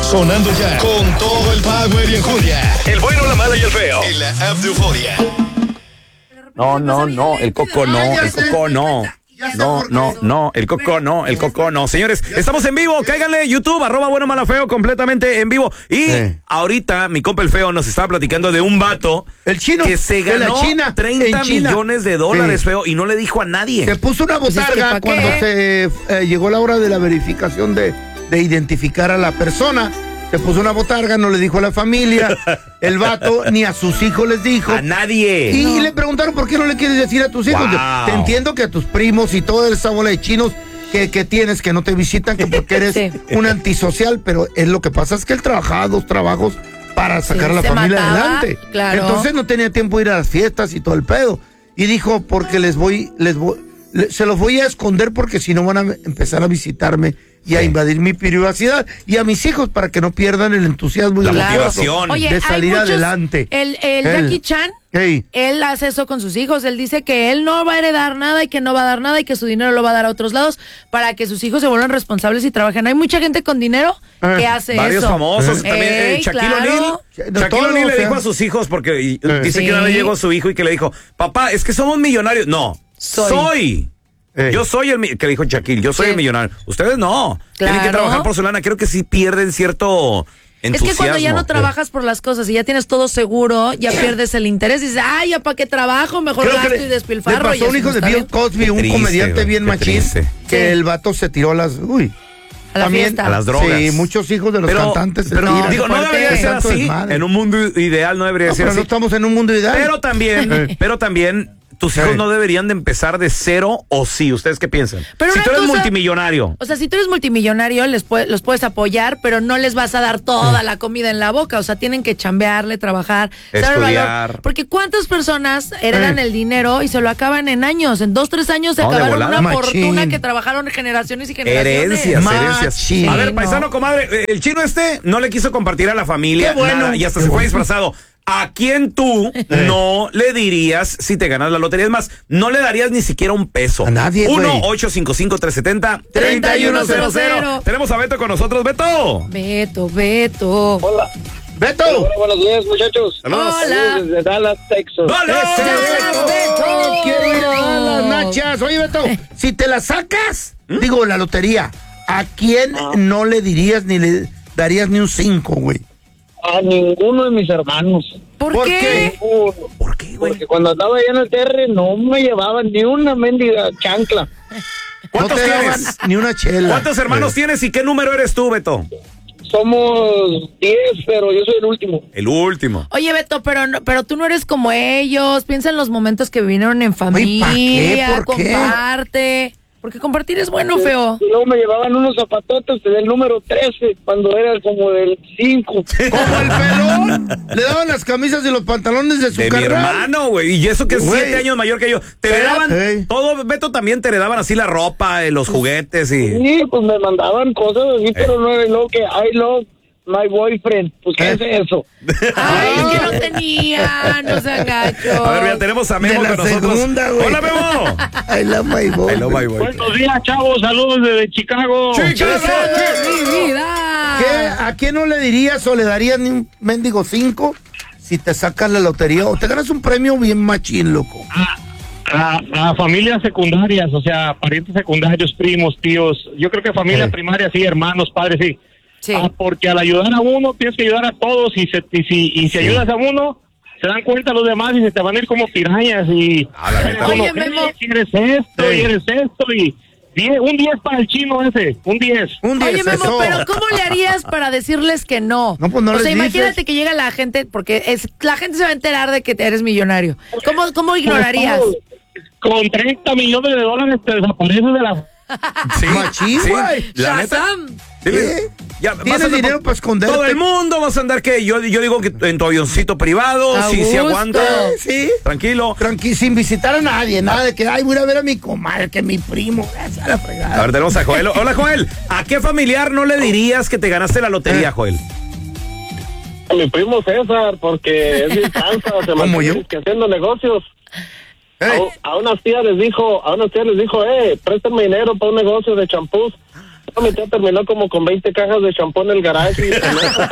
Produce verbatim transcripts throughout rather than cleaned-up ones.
Sonando ya con todo el power y enjundia. El bueno, la mala y el feo. En la app de Euforia. No, no, no, el coco no, el coco no. No, no, no, el coco no, el coco no. Señores, estamos en vivo, cáiganle YouTube, arroba bueno, mala, feo, completamente en vivo. Y sí. Ahorita mi compa el feo nos estaba platicando de un vato el chino, que se ganó de China, treinta millones de dólares, sí. Feo, y no le dijo a nadie. Se puso una botarga pues es que, cuando se eh, llegó la hora de la verificación de, de identificar a la persona. Se puso una botarga, no le dijo a la familia, el vato, ni a sus hijos les dijo. A nadie. Y no. le preguntaron, ¿por qué no le quieres decir a tus hijos? Wow. Te entiendo que a tus primos y toda esa bola de chinos que, que tienes, que no te visitan, que porque eres sí. un antisocial, pero es lo que pasa es que él trabajaba dos trabajos para sacar sí, a la familia mataba, adelante. Claro. Entonces no tenía tiempo de ir a las fiestas y todo el pedo. Y dijo, porque les voy, les voy, les, se los voy a esconder porque si no van a empezar a visitarme y a sí. invadir mi privacidad y a mis hijos para que no pierdan el entusiasmo y la claro. motivación Oye, de salir muchos, adelante. El, el él, Jackie Chan, hey. él hace eso con sus hijos. Él dice que él no va a heredar nada y que no va a dar nada y que su dinero lo va a dar a otros lados para que sus hijos se vuelvan responsables y trabajen. Hay mucha gente con dinero eh. que hace Varios eso. Varios famosos. Eh. También, eh, Shaquille claro. O'Neal. Shaquille O'Neal le dijo a sus hijos porque eh. dice sí. que una vez llegó su hijo y que le dijo, papá, es que somos millonarios. No, soy. soy. Ey. Yo soy el que dijo Shaquille, yo soy sí. el millonario. Ustedes no. Claro. Tienen que trabajar por su lana. Creo que sí pierden cierto entusiasmo. Es que cuando ya no trabajas sí. por las cosas y ya tienes todo seguro, ya pierdes el interés y dices, ay, ¿ya para qué trabajo? Mejor Creo gasto le, y despilfarro. Le pasó y un hijo de Bill Cosby, qué un triste, comediante bien machín, triste. que sí. el vato se tiró a las... Uy. A la También, fiesta. A las drogas. Sí, muchos hijos de los pero, cantantes. Pero se no, digo, no debería ser así. En un mundo ideal no debería no, ser pero así. No estamos en un mundo ideal. Pero también, pero también... Tus hijos sí. no deberían de empezar de cero o sí. ¿Ustedes qué piensan? Pero si tú eres cosa, multimillonario. O sea, si tú eres multimillonario, les puede, los puedes apoyar, pero no les vas a dar toda la comida en la boca. O sea, tienen que chambearle, trabajar, estudiar. Porque ¿cuántas personas heredan eh. el dinero y se lo acaban en años? En dos, tres años se no, acabaron una Machín. fortuna que trabajaron generaciones y generaciones. Herencias, Machín. herencias. A ver, paisano, no. comadre, el chino este no le quiso compartir a la familia. Qué bueno. Nada, y hasta Qué se bueno. fue disfrazado. ¿A quién tú eh. no le dirías si te ganas la lotería? Es más, no le darías ni siquiera un peso. A nadie, uno ocho cinco cinco, tres siete cero, tres uno cero cero. Tenemos a Beto con nosotros. Beto. Beto, Beto. Hola. Beto. Hola, buenos días, muchachos. Hola. Saludos desde Dallas, Texas. ¡Hola! Beto! Beto! Quiero ir a las nachas. Oye, Beto, si te la sacas, ¿Mm? digo, la lotería, ¿a quién ah. no le dirías ni le darías ni un cinco, güey? A ninguno de mis hermanos. ¿Por, ¿Por qué? qué? ¿Por qué, güey? Porque cuando andaba allá en el terre no me llevaban ni una mendiga chancla. ¿Cuántos no te tienes? Ni una chela. ¿Cuántos hermanos eh. tienes y qué número eres tú, Beto? Somos diez, pero yo soy el último. El último. Oye, Beto, pero no, pero tú no eres como ellos. Piensa en los momentos que vinieron en familia. Oye, ¿para qué? ¿Por qué? Comparte. Porque compartir es bueno, sí, feo. Y luego me llevaban unos zapatotes del número trece, cuando era como del cinco. Como el pelón. Le daban las camisas y los pantalones de su De carnal. mi hermano, güey. Y eso que es siete años mayor que yo. Te heredaban hey. todo, Beto, también te heredaban así la ropa, los juguetes y... Sí, pues me mandaban cosas así, hey. pero no es lo que I love my boyfriend. Pues, ¿qué es eso? Ay, es que no tenía, no se agachó. A ver, ya tenemos a Memo con nosotros. Segunda, ¡Hola, Memo! I love my boyfriend. I love my boyfriend. Buenos días, chavos. Saludos desde Chicago. ¡Chicago! ¡Mi vida! ¿Qué? ¿A quién no le dirías o le darías ni un mendigo cinco si te sacas la lotería o te ganas un premio bien machín, loco? A, a, a familias secundarias, o sea, parientes secundarios, primos, tíos. Yo creo que familia hey. primaria, sí, hermanos, padres, sí. Sí. Ah, porque al ayudar a uno tienes que ayudar a todos y, se, y si, y si sí. ayudas a uno se dan cuenta los demás y se te van a ir como pirañas y ah, la neta. Oye, Memo. Si eres esto sí. y eres esto y diez, un diez para el chino ese, un diez. Un diez. Oye, Memo, eso. Pero ¿cómo le harías para decirles que no? No, pues no o les sea, dices. imagínate que llega la gente, porque es la gente se va a enterar de que eres millonario. ¿Cómo, cómo ignorarías? Con treinta millones de dólares te desapareces de la... Sí, machín, güey. Sí, la neta. ¿Qué? Ya, ¿tienes dinero por, para esconderte? Todo el mundo vas a andar que yo, yo digo que en tu avioncito privado, a sí, gusto. sí aguanta. Sí. Tranquilo. Tranquilo, sin visitar a nadie, nada de que, ay, voy a ver a mi comadre, que mi primo, a la fregada. A ver, tenemos a Joel. Hola, Joel. ¿A qué familiar no le dirías que te ganaste la lotería, Joel? A mi primo César, porque es bien cansa, se mantiene haciendo negocios. Hey. A, a unas tías les dijo, a unas tías les dijo, eh, préstame dinero para un negocio de champús. Mi tía terminó como con veinte cajas de champú en el garage. Y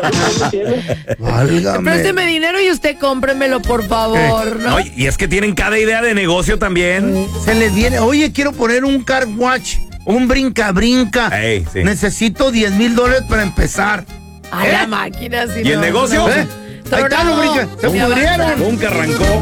présteme dinero y usted cómpremelo, por favor. ¿No? Oye, y es que tienen cada idea de negocio también. Se les viene, oye, quiero poner un car watch, un brinca-brinca. Ey, sí. Necesito diez mil dólares para empezar. A ¿Eh? la máquina, sí. ¿Y no, el negocio? ¿Eh? Ahí está, los brinca. Se pudrieron. Nunca arrancó.